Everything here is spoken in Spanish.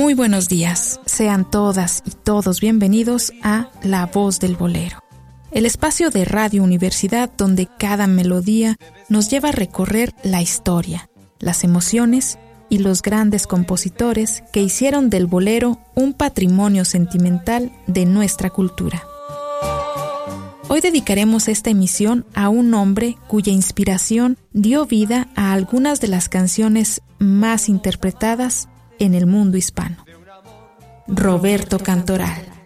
Muy buenos días, sean todas y todos bienvenidos a La Voz del Bolero, el espacio de Radio Universidad donde cada melodía nos lleva a recorrer la historia, las emociones y los grandes compositores que hicieron del bolero un patrimonio sentimental de nuestra cultura. Hoy dedicaremos esta emisión a un hombre cuya inspiración dio vida a algunas de las canciones más interpretadas en el mundo hispano. Roberto Cantoral.